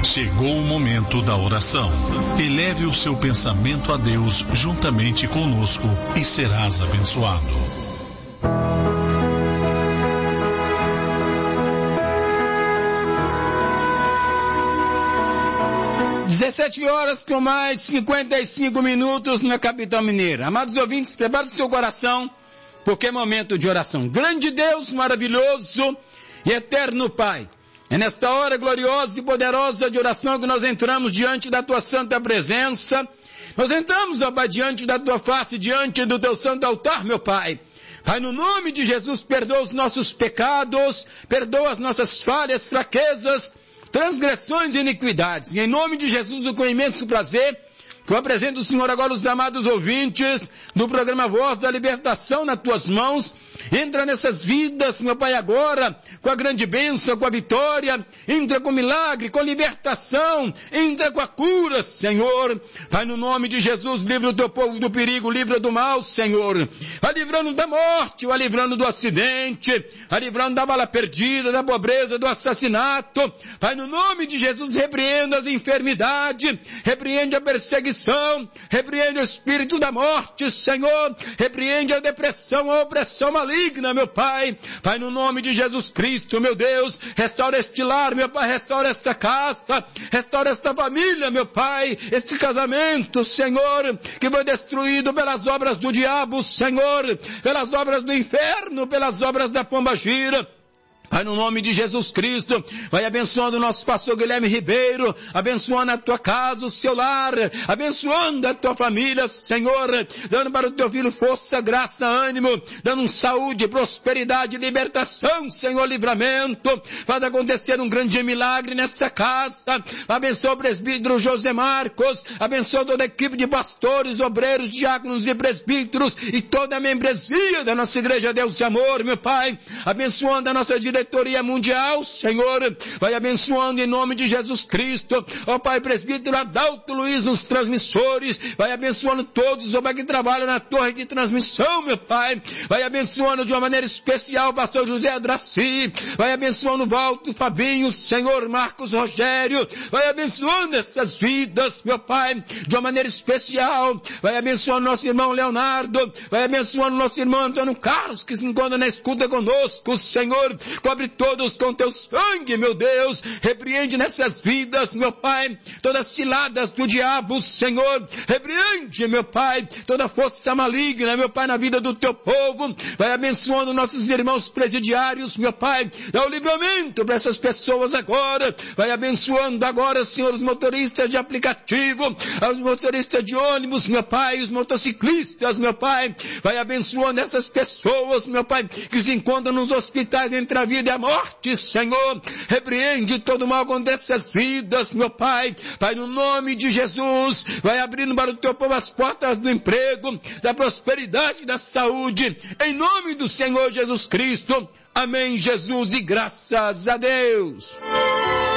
Chegou o momento da oração. Eleve o seu pensamento a Deus juntamente conosco e serás abençoado. 17 horas com mais 55 minutos na capital mineira. Amados ouvintes, prepare o seu coração, porque é momento de oração. Grande Deus, maravilhoso e eterno Pai, é nesta hora gloriosa e poderosa de oração que nós entramos diante da Tua santa presença. Nós entramos, ó Pai, diante da Tua face, diante do Teu santo altar, meu Pai. Pai, no nome de Jesus, perdoa os nossos pecados, perdoa as nossas falhas, fraquezas, transgressões e iniquidades. E em nome de Jesus, com imenso prazer, eu apresento o Senhor agora os amados ouvintes do programa Voz da Libertação nas Tuas mãos. Entra nessas vidas, meu Pai, agora, com a grande bênção, com a vitória. Entra com milagre, com libertação. Entra com a cura, Senhor. Pai, no nome de Jesus, livra o Teu povo do perigo, livra do mal, Senhor. Vai livrando da morte, vai livrando do acidente, vai livrando da bala perdida, da pobreza, do assassinato. Pai, no nome de Jesus, repreenda as enfermidades, repreende a perseguição, repreende o espírito da morte, Senhor, repreende a depressão, a opressão maligna, meu Pai. Pai, no nome de Jesus Cristo, meu Deus, restaura este lar, meu Pai, restaura esta casa, restaura esta família, meu Pai, este casamento, Senhor, que foi destruído pelas obras do diabo, Senhor, pelas obras do inferno, pelas obras da pombagira. Pai, no nome de Jesus Cristo, vai abençoando o nosso pastor Guilherme Ribeiro, abençoando a tua casa, o seu lar, abençoando a tua família, Senhor, dando para o teu filho força, graça, ânimo, dando saúde, prosperidade, libertação, Senhor, livramento. Faz acontecer um grande milagre nessa casa. Abençoa o presbítero José Marcos, abençoa toda a equipe de pastores, obreiros, diáconos e presbíteros e toda a membresia da nossa igreja Deus e Amor, meu Pai, abençoando a nossa diretoria mundial, Senhor, vai abençoando em nome de Jesus Cristo, ó Pai, presbítero Adalto Luiz nos transmissores, vai abençoando todos, ó Pai, que trabalham na torre de transmissão, meu Pai, vai abençoando de uma maneira especial o pastor José Adraci, vai abençoando o Walter, Fabinho, Senhor, Marcos Rogério, vai abençoando essas vidas, meu Pai, de uma maneira especial, vai abençoando nosso irmão Leonardo, vai abençoando nosso irmão Antônio Carlos, que se encontra na escuta conosco, Senhor, cobre todos com teu sangue, meu Deus, repreende nessas vidas, meu Pai, todas as ciladas do diabo, Senhor, repreende, meu Pai, toda força maligna, meu Pai, na vida do teu povo, vai abençoando nossos irmãos presidiários, meu Pai, dá o livramento para essas pessoas agora, vai abençoando agora, Senhor, os motoristas de aplicativo, os motoristas de ônibus, meu Pai, os motociclistas, meu Pai, vai abençoando essas pessoas, meu Pai, que se encontram nos hospitais entre a vida e a morte, Senhor, repreende todo o mal contra essas vidas, meu Pai, Pai, no nome de Jesus, vai abrindo para o teu povo as portas do emprego, da prosperidade, da saúde, em nome do Senhor Jesus Cristo, amém, Jesus, e graças a Deus.